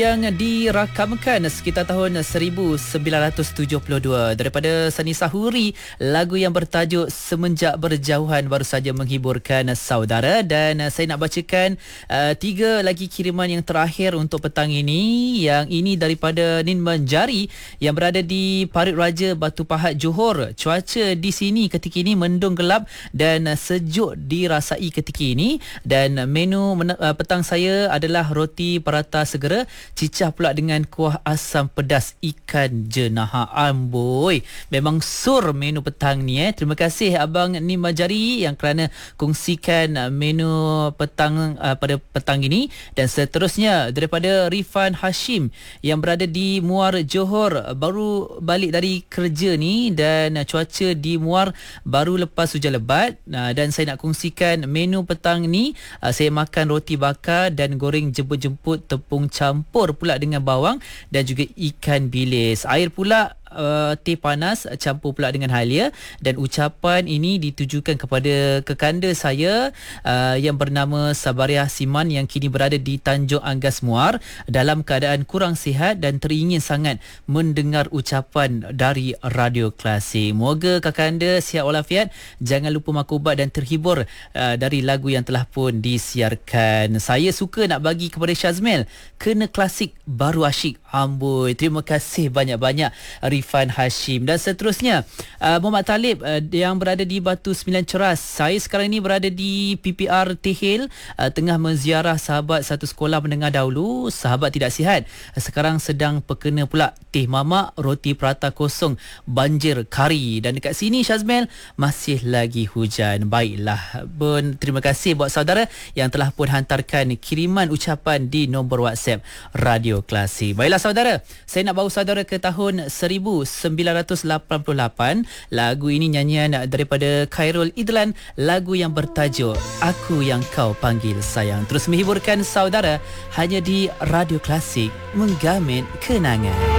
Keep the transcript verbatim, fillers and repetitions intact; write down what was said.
yang dirakamkan sekitar tahun seribu sembilan ratus tujuh puluh dua daripada Sani Sahuri, lagu yang bertajuk Semenjak Berjauhan baru saja menghiburkan saudara. Dan saya nak bacakan uh, tiga lagi kiriman yang terakhir untuk petang ini. Yang ini daripada Nin Manjari yang berada di Parit Raja, Batu Pahat, Johor. Cuaca di sini ketika ini mendung gelap dan sejuk dirasai ketika ini. Dan menu men- uh, petang saya adalah roti prata segera, cicah pula dengan kuah asam pedas ikan jenaha. Amboi, memang sur menu petang ni eh. Terima kasih Abang Nim Majari yang kerana kongsikan menu petang uh, pada petang ini. Dan seterusnya daripada Rifan Hashim yang berada di Muar, Johor, baru balik dari kerja ni dan cuaca di Muar baru lepas hujan lebat. Uh, dan saya nak kongsikan menu petang ni. Uh, saya makan roti bakar dan goreng jemput-jemput tepung campur pula dengan bawang dan juga ikan bilis. Air pula Uh, teh panas campur pula dengan halia. Dan ucapan ini ditujukan kepada kekanda saya uh, yang bernama Sabariah Siman yang kini berada di Tanjung Anggas Muar dalam keadaan kurang sihat dan teringin sangat mendengar ucapan dari Radio Klasik. Moga kakanda sihat walafiat, jangan lupa makan ubat dan terhibur uh, dari lagu yang telah pun disiarkan. Saya suka nak bagi kepada Syazmel, kena klasik baru asyik. Amboi, terima kasih banyak-banyak Rifan Hashim. Dan seterusnya uh, Muhammad Talib uh, yang berada di Batu Sembilan Ceras. Saya sekarang ini berada di P P R Tehil, uh, tengah menziarah sahabat satu sekolah menengah dahulu. Sahabat tidak sihat, sekarang sedang perkena pula teh mamak, roti prata kosong, banjir kari. Dan dekat sini Syazmel masih lagi hujan. Baiklah, ben, terima kasih buat saudara yang telah pun hantarkan kiriman ucapan di nombor WhatsApp Radio Klasik. Baiklah saudara, saya nak bawa saudara ke tahun seribu sembilan ratus lapan puluh lapan. Lagu ini nyanyian daripada Khairul Idlan, lagu yang bertajuk Aku Yang Kau Panggil Sayang. Terus menghiburkan saudara hanya di Radio Klasik, menggamit kenangan.